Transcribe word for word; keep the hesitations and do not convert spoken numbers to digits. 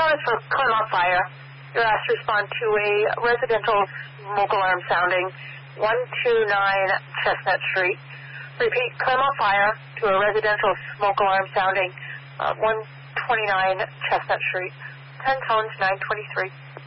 tone is for Claremont Fire. You're asked to respond to a residential smoke alarm sounding one two nine Chestnut Street. Repeat, Claremont Fire to a residential smoke alarm sounding uh, one twenty-nine Chestnut Street. ten tones, nine twenty-three.